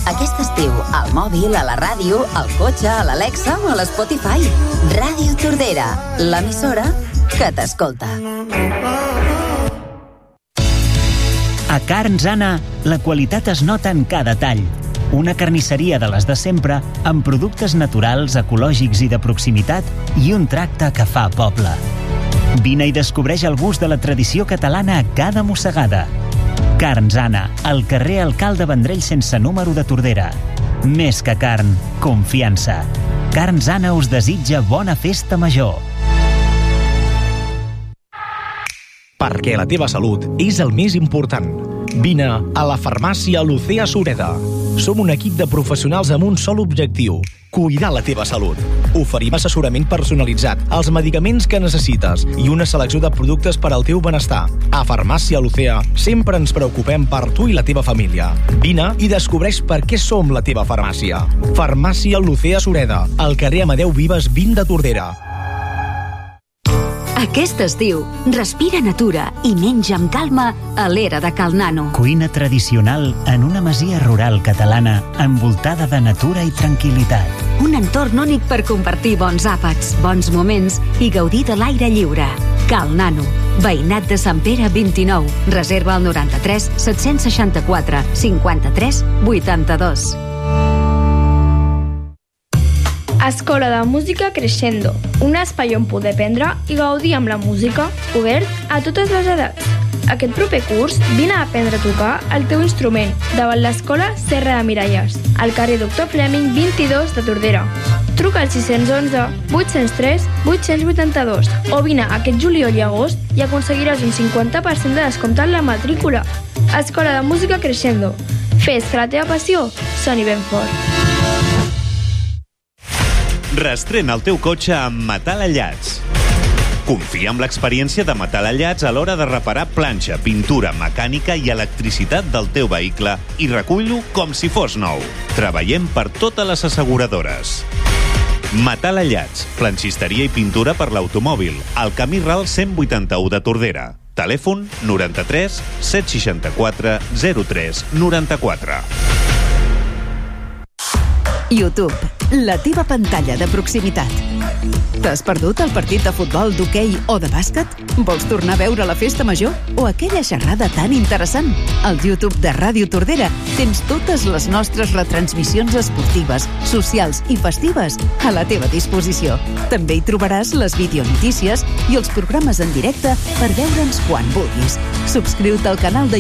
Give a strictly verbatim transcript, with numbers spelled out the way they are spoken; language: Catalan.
Aquest estiu, al mòbil, a la ràdio, al cotxe, a l'Alexa o a l'Spotify. Ràdio Tordera, l'emissora que t'escolta. A Carns Anna, la qualitat es nota en cada tall. Una carnisseria de les de sempre, amb productes naturals, ecològics i de proximitat, i un tracte que fa poble. Vine i descobreix el gust de la tradició catalana a cada mossegada. Carns Anna, al carrer Alcalde Vendrell sense número de Tordera. Més que carn, confiança. Carns Anna us desitja bona festa major. Perquè la teva salut és el més important. Vine a la farmàcia Lucea Sureda. Som un equip de professionals amb un sol objectiu: cuidar la teva salut. Oferim assessorament personalitzat, els medicaments que necessites i una selecció de productes per al teu benestar. A Farmàcia Lucea sempre ens preocupem per tu i la teva família. Vine i descobreix per què som la teva farmàcia. Farmàcia Lucea Sureda, al carrer Amadeu Vives vint de Tordera. Aquest estiu, respira natura i menja amb calma a l'era de Cal Nano. Cuina tradicional en una masia rural catalana envoltada de natura i tranquil·litat. Un entorn únic per compartir bons àpats, bons moments i gaudir de l'aire lliure. Cal Nano, veïnat de Sant Pere vint-i-nou. Reserva al noranta-tres set-cents seixanta-quatre cinquanta-tres vuitanta-dos. Escola de Música Crescendo, un espai on poder aprendre i gaudir amb la música, obert a totes les edats. Aquest proper curs, vine a aprendre a tocar el teu instrument davant l'Escola Serra de Miralles, al carrer Doctor Fleming vint-i-dos de Tordera. Truca al sis cents onze vuit-cents tres vuit-cents vuitanta-dos o vine aquest juliol i agost i aconseguiràs un cinquanta per cent de descompte en la matrícula. Escola de Música Crescendo. Fes que la teva passió soni ben fort. Restrena el teu cotxe amb Metal Allats. Confia en l'experiència de Metal Allats a l'hora de reparar planxa, pintura, mecànica i electricitat del teu vehicle i recull-lo com si fos nou. Treballem per totes les asseguradores. Metal Allats, planxisteria i pintura per l'automòbil, al camí Ral cent vuitanta-u de Tordera. Telèfon noranta-tres set seixanta-quatre zero tres noranta-quatre. YouTube, la teva pantalla de proximitat. T'has perdut el partit de futbol, d'hoquei o de bàsquet? Vols tornar a veure la festa major o aquella xerrada tan interessant? Al YouTube de Ràdio Tordera tens totes les nostres retransmissions esportives, socials i festives a la teva disposició. També hi trobaràs les videonotícies i els programes en directe per veure'ns quan vulguis. Subscriu-te al canal de